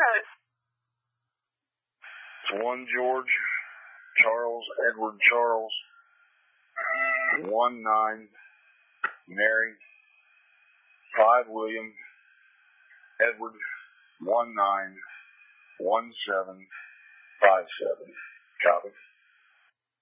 codes. It's 1 George, Charles, Edward, Charles, 1 9, Mary, 5 William, Edward, 1 9, 1 7, 5 7. Copy.